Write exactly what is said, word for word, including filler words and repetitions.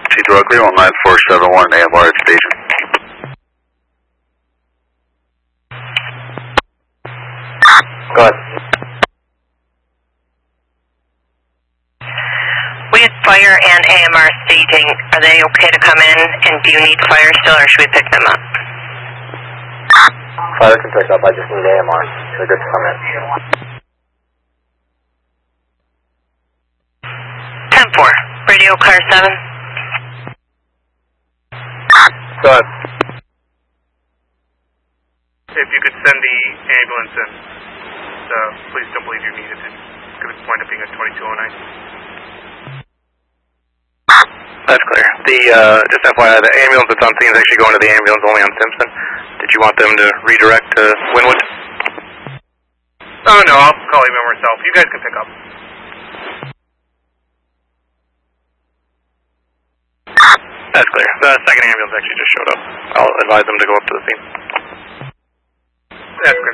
T two clear, one nine four seven one A M R at station. Go ahead. We had fire and A M R staging. Are they okay to come in? And do you need fire still, or should we pick them up? Fire can pick up. I just need A M R. They're good to come in. ten four. Radio car seven. Go ahead. If you could send the ambulance in, uh, please don't believe you're needed. It's going to wind up being a twenty-two oh nine. That's clear. The, uh, just F Y I, the ambulance that's on scene is actually going to the ambulance only on Simpson. Did you want them to redirect to Wynwood? Oh, no, I'll call him myself. You guys can pick up. That's clear. The second ambulance actually just showed up. I'll advise them to go up to the scene. That's great.